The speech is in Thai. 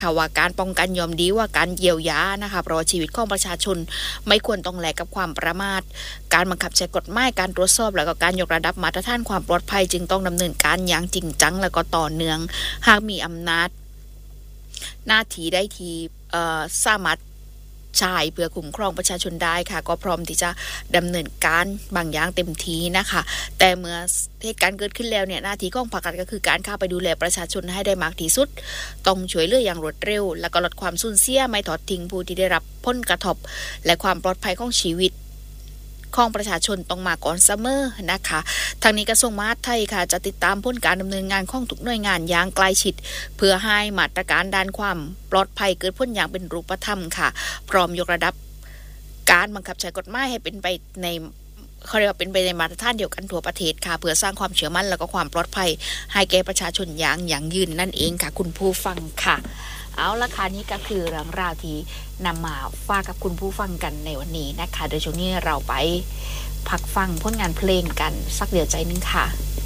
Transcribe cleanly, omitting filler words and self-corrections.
ค่ะว่าการป้องกันย่อมดีว่าการเยียวยานะคะเพราะชีวิตของประชาชนไม่ควรต้องแลกกับความประมาทการบังคับใช้กฎหมายการตรวจสอบแล้วก็การยกระดับมาตรฐานความปลอดภัยจึงต้องดำเนินการอย่างจริงจังแล้วก็ต่อเนื่องหากมีอำนาจหน้าที่ได้ที่สามารถใช่เพื่อคุ้มครองประชาชนได้ค่ะก็พร้อมที่จะดำเนินการบางอย่างเต็มทีนะคะแต่เมื่อเหตุการณ์เกิดขึ้นแล้วเนี่ยหน้าที่ของภาครัฐก็คือการเข้าไปดูแลประชาชนให้ได้มากที่สุดต้องช่วยเหลืออย่างรวดเร็วแล้วก็ลดความสูญเสียไม่ทอดทิ้งผู้ที่ได้รับผลกระทบและความปลอดภัยของชีวิตของประชาชนต้องมาก่อนเสมอนะคะทางนี้กระทรวงมหาดไทยค่ะจะติดตามผลการดำเนินงานของทุกหน่วยงานอย่างใกล้ชิดเพื่อให้มาตรการด้านความปลอดภัยเกิดผลอย่างเป็นรูปธรรมค่ะพร้อมยกระดับการบังคับใช้กฎหมายให้เป็นไปในเขาเรียกว่าเป็นไปในมาตรฐานเดียวกันทั่วประเทศค่ะเพื่อสร้างความเชื่อมั่นแล้วก็ความปลอดภัยให้แก่ประชาชนอย่างยืนนั่นเองค่ะคุณผู้ฟังค่ะเอาละค่ะนี่ก็คือเรื่องราวที่นำมาฝากกับคุณผู้ฟังกันในวันนี้นะคะโดยช่วงนี้เราไปพักฟังผลงานเพลงกันสักเดียวใจนึงค่ะ